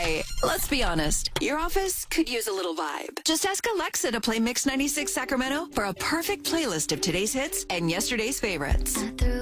Hey, let's be honest. Your office could use a little vibe. Just ask Alexa to play Mix 96 Sacramento for a perfect playlist of today's hits and yesterday's favorites. I threw